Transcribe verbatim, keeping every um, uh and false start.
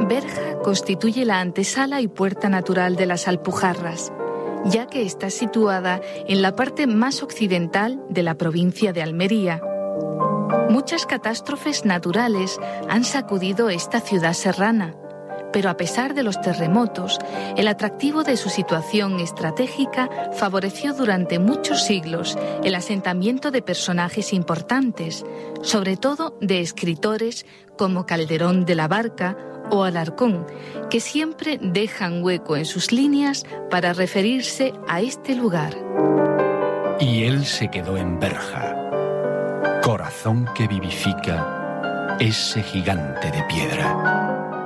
Berja constituye la antesala y puerta natural de las Alpujarras, ya que está situada en la parte más occidental de la provincia de Almería. Muchas catástrofes naturales han sacudido esta ciudad serrana, pero a pesar de los terremotos, el atractivo de su situación estratégica favoreció durante muchos siglos el asentamiento de personajes importantes, sobre todo de escritores como Calderón de la Barca o Alarcón, que siempre dejan hueco en sus líneas para referirse a este lugar. Y él se quedó en Berja, corazón que vivifica ese gigante de piedra.